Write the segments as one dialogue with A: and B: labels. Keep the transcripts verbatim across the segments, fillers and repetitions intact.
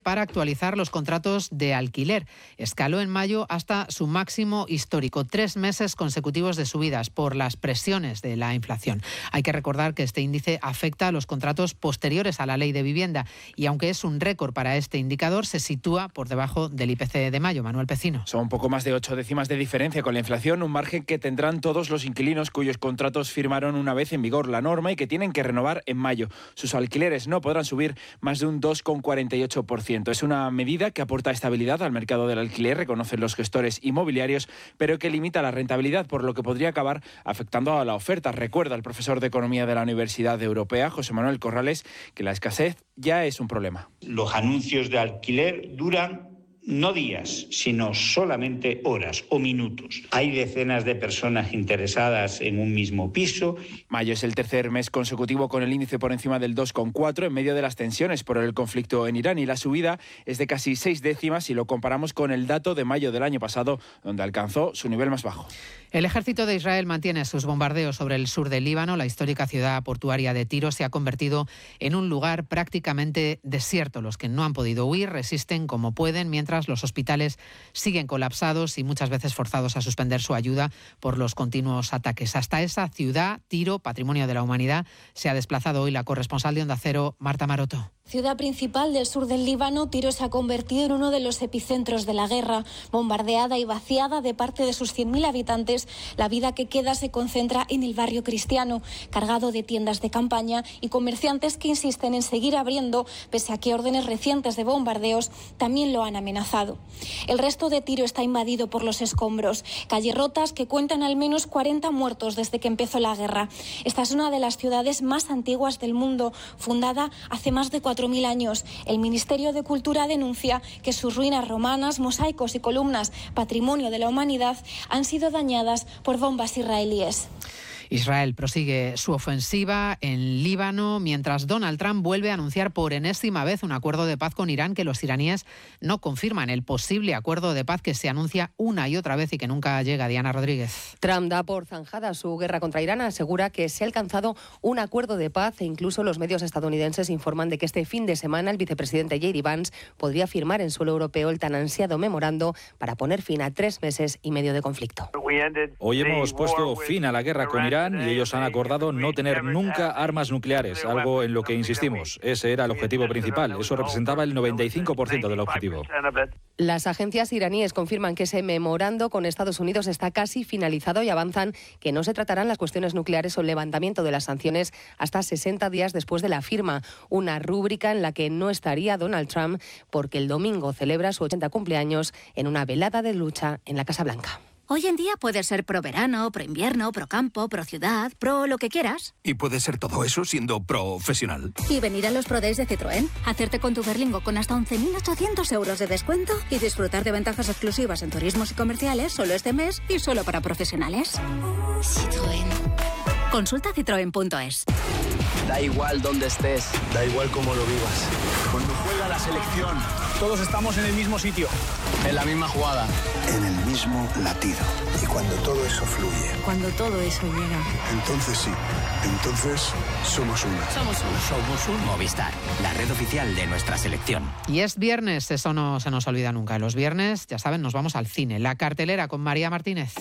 A: para actualizar los contratos de alquiler. Escaló en mayo hasta su máximo histórico, tres meses consecutivos de subidas por las presiones de la inflación. Hay que recordar que este índice afecta a los contratos posteriores a la ley de vivienda y aunque es un récord para este indicador, se sitúa por debajo del I P C de mayo. Manuel Pecino.
B: Son un poco más de ocho décimas de diferencia con la inflación, un margen que tendrán todos los inquilinos cuyos contratos firmaron una vez en vigor la norma y que tienen que renovar en mayo. Sus alquileres no podrán subir más de un dos coma cuarenta y ocho por ciento. Es una medida que aporta estabilidad al mercado del alquiler, reconocen los gestores inmobiliarios, pero que limita la rentabilidad, por lo que podría acabar afectando a la oferta. Recuerda el profesor de Economía de la Universidad Europea, José Manuel Corrales, que la escasez ya es un problema.
C: Los anuncios de alquiler duran no días, sino solamente horas o minutos. Hay decenas de personas interesadas en un mismo piso.
B: Mayo es el tercer mes consecutivo con el índice por encima del dos coma cuatro en medio de las tensiones por el conflicto en Irán, y la subida es de casi seis décimas si lo comparamos con el dato de mayo del año pasado, donde alcanzó su nivel más bajo.
A: El ejército de Israel mantiene sus bombardeos sobre el sur del Líbano. La histórica ciudad portuaria de Tiro se ha convertido en un lugar prácticamente desierto. Los que no han podido huir resisten como pueden, mientras los hospitales siguen colapsados y muchas veces forzados a suspender su ayuda por los continuos ataques. Hasta esa ciudad, Tiro, patrimonio de la humanidad, se ha desplazado hoy la corresponsal de Onda Cero, Marta Maroto.
D: Ciudad principal del sur del Líbano, Tiro se ha convertido en uno de los epicentros de la guerra. Bombardeada y vaciada de parte de sus cien mil habitantes, la vida que queda se concentra en el barrio cristiano, cargado de tiendas de campaña y comerciantes que insisten en seguir abriendo, pese a que órdenes recientes de bombardeos también lo han amenazado. El resto de Tiro está invadido por los escombros, calles rotas que cuentan al menos cuarenta muertos desde que empezó la guerra. Esta es una de las ciudades más antiguas del mundo, fundada hace más de cuatro mil años. El Ministerio de Cultura denuncia que sus ruinas romanas, mosaicos y columnas, patrimonio de la humanidad, han sido dañadas por bombas israelíes.
A: Israel prosigue su ofensiva en Líbano mientras Donald Trump vuelve a anunciar por enésima vez un acuerdo de paz con Irán que los iraníes no confirman. El posible acuerdo de paz que se anuncia una y otra vez y que nunca llega. Diana Rodríguez.
E: Trump da por zanjada su guerra contra Irán, asegura que se ha alcanzado un acuerdo de paz e incluso los medios estadounidenses informan de que este fin de semana el vicepresidente J D Vance podría firmar en suelo europeo el tan ansiado memorando para poner fin a tres meses y medio de conflicto.
F: Hoy hemos puesto fin a la guerra con Irán y ellos han acordado no tener nunca armas nucleares, algo en lo que insistimos. Ese era el objetivo principal. Eso representaba el noventa y cinco por ciento del objetivo.
E: Las agencias iraníes confirman que ese memorando con Estados Unidos está casi finalizado y avanzan que no se tratarán las cuestiones nucleares o el levantamiento de las sanciones hasta sesenta días después de la firma. Una rúbrica en la que no estaría Donald Trump porque el domingo celebra su ochenta cumpleaños en una velada de lucha en la Casa Blanca.
G: Hoy en día puedes ser pro verano, pro invierno, pro campo, pro ciudad, pro lo que quieras.
H: Y puedes ser todo eso siendo profesional.
G: Y venir a los Pro Days de Citroën, hacerte con tu Berlingo con hasta once mil ochocientos euros de descuento y disfrutar de ventajas exclusivas en turismos y comerciales solo este mes y solo para profesionales. Citroën. Consulta citroen punto es.
I: Da igual dónde estés, da igual cómo lo vivas. Cuando juega la selección, todos estamos en el mismo sitio, en la misma jugada,
J: en el mismo latido. Y cuando todo eso fluye,
K: cuando todo eso llega,
J: entonces sí, entonces somos uno.
L: Somos uno. Somos un Movistar, la red oficial de nuestra selección.
A: Y es viernes, eso no se nos olvida nunca. Los viernes, ya saben, nos vamos al cine. La cartelera con María Martínez.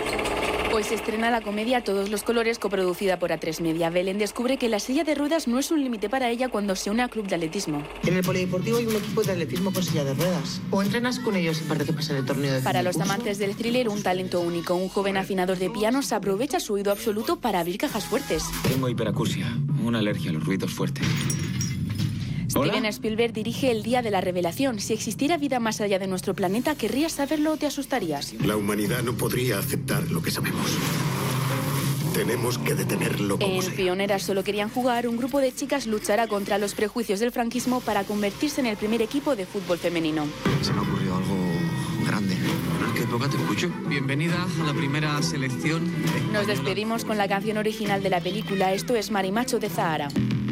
M: Hoy se estrena la comedia Todos los colores, coproducida por A tres Media. Belén descubre que la silla de ruedas no es un límite para ella cuando se une al club de atletismo.
N: En el polideportivo hay un equipo de atletismo con silla de ruedas. O entrenas con ellos y participas en el torneo de
M: Para los amantes del thriller, un talento único. Un joven afinador de pianos aprovecha su oído absoluto para abrir cajas fuertes.
O: Tengo hiperacusia, una alergia a los ruidos fuertes.
M: Steven
O: ¿Hola?
M: Spielberg dirige El día de la revelación. Si existiera vida más allá de nuestro planeta, ¿querrías saberlo o te asustarías?
P: La humanidad no podría aceptar lo que sabemos. Tenemos que detenerlo como
M: En
P: sea.
M: Pioneras solo querían jugar, un grupo de chicas luchará contra los prejuicios del franquismo para convertirse en el primer equipo de fútbol femenino.
O: Se me ha ocurrido algo grande. ¿Qué poca te escucho?
Q: Bienvenida a la primera selección.
M: Nos despedimos con la canción original de la película. Esto es Marimacho de Zahara.